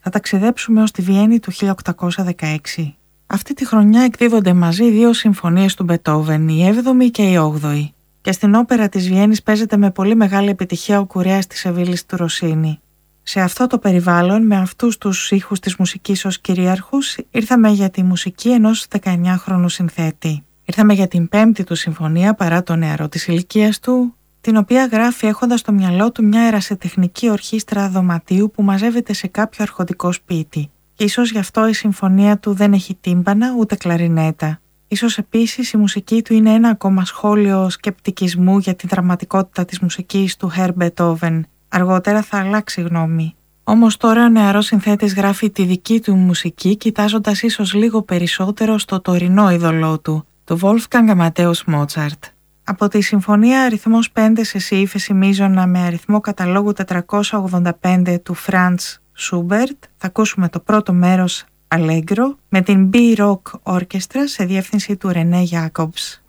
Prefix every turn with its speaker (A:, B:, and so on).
A: Θα ταξιδέψουμε ως τη Βιέννη του 1816. Αυτή τη χρονιά εκδίδονται μαζί 2 συμφωνίες του Μπετόβεν, η 7η και η 8η. Και στην όπερα της Βιέννης παίζεται με πολύ μεγάλη επιτυχία ο κουρέας της Σεβίλης του Ροσίνη. Σε αυτό το περιβάλλον, με αυτούς τους ήχους της μουσικής ως κυρίαρχους, ήρθαμε για τη μουσική ενός 19χρονου συνθέτη. Ήρθαμε για την 5η του συμφωνία παρά το νεαρό της ηλικίας του, την οποία γράφει έχοντας στο μυαλό του μια ερασιτεχνική ορχήστρα δωματίου που μαζεύεται σε κάποιο αρχοντικό σπίτι. Ίσως γι' αυτό η συμφωνία του δεν έχει τύμπανα ούτε κλαρινέτα. Ίσως επίσης η μουσική του είναι ένα ακόμα σχόλιο σκεπτικισμού για τη δραματικότητα της μουσικής του Herr Beethoven. Αργότερα θα αλλάξει γνώμη. Όμως τώρα ο νεαρός συνθέτης γράφει τη δική του μουσική κοιτάζοντας ίσως λίγο περισσότερο στο τωρινό είδωλό του, το Wolfgang Amadeus Mozart. Από τη συμφωνία αριθμός 5 σε σι ύφεση μείζωνα με αριθμό καταλόγου 485 του Franz Schubert θα ακούσουμε το πρώτο μέρος Allegro με την B-Rock Orchestra σε διεύθυνση του René Jacobs.